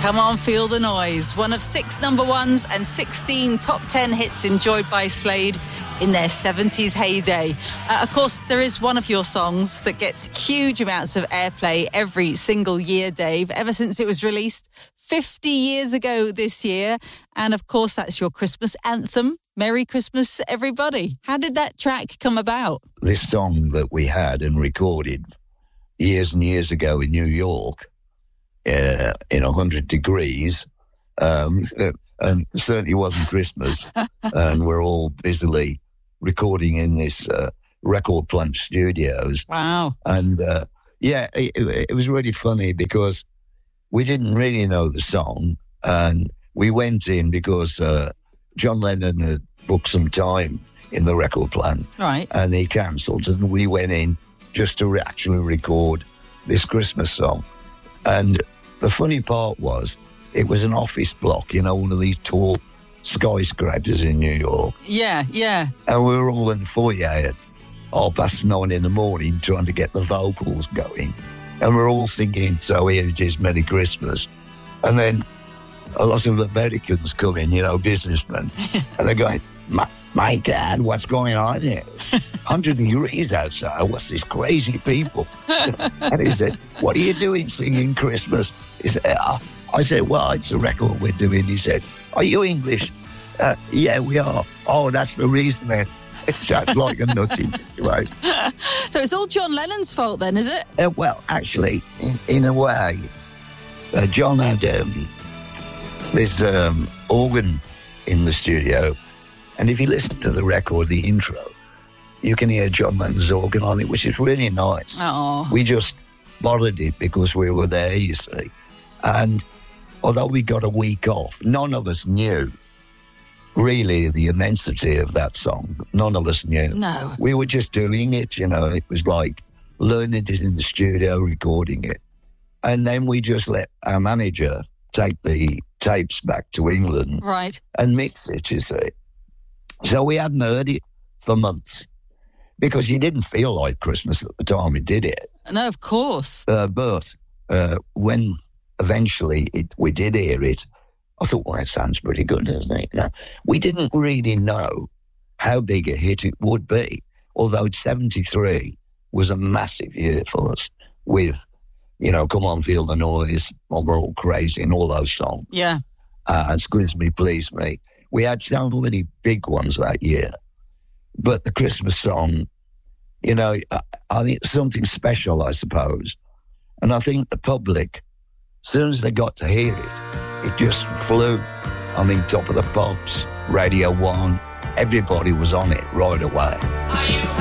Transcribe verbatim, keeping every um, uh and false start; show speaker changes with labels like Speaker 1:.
Speaker 1: Come on, feel the noise. One of six number ones and sixteen top ten hits enjoyed by Slade in their seventies heyday. Uh, of course, there is one of your songs that gets huge amounts of airplay every single year, Dave, ever since it was released fifty years ago this year. And of course, that's your Christmas anthem. Merry Christmas, everybody. How did that track come about?
Speaker 2: This song that we had and recorded years and years ago in New York, uh, in one hundred degrees, um, and certainly wasn't Christmas, and we're all busily recording in this uh, Record Plant Studios.
Speaker 1: Wow.
Speaker 2: And, uh, yeah, it, it was really funny because we didn't really know the song, and we went in because uh, John Lennon had booked some time in the record plant,
Speaker 1: right,
Speaker 2: and he cancelled, and we went in just to re- actually record this Christmas song. And the funny part was, it was an office block, you know, one of these tall skyscrapers in New York.
Speaker 1: Yeah, yeah.
Speaker 2: And we were all in the foyer at half past nine in the morning trying to get the vocals going. And we're all singing, "So Here It Is, Merry Christmas." And then a lot of Americans come in, you know, businessmen, and they're going, my, my God, what's going on here? one hundred degrees outside. What's this crazy people? And he said, "What are you doing singing Christmas?" He said, uh, I said, "Well, it's a record we're doing." He said, "Are you English?" Uh, "Yeah, we are." "Oh, that's the reason then." It sounds like a nutty situation.
Speaker 1: So it's all John Lennon's fault then, is it?
Speaker 2: Uh, well, actually, in, in a way, uh, John had um, this um, organ in the studio, and if you listen to the record, the intro, you can hear John Lennon's organ on it, which is really nice.
Speaker 1: Oh.
Speaker 2: We just borrowed it because we were there, you see. And although we got a week off, none of us knew really the immensity of that song. None of us knew.
Speaker 1: No.
Speaker 2: We were just doing it, you know. It was like learning it in the studio, recording it. And then we just let our manager take the tapes back to England,
Speaker 1: right,
Speaker 2: and mix it, you see. So we hadn't heard it for months because you didn't feel like Christmas at the time we did it.
Speaker 1: No, of course.
Speaker 2: Uh, but uh, when eventually it, we did hear it, I thought, well, that sounds pretty good, doesn't it? Now, we didn't really know how big a hit it would be, although seventy-three was a massive year for us with, you know, Come On, Feel the Noise, and We're All Crazy, and all those songs.
Speaker 1: Yeah.
Speaker 2: Uh, and Squeeze Me, Please Me. We had so many big ones that year. But the Christmas song, you know, I, I think it's something special, I suppose. And I think the public, as soon as they got to hear it, it just flew. I mean, Top of the Pops, Radio One, everybody was on it right away.
Speaker 3: Are you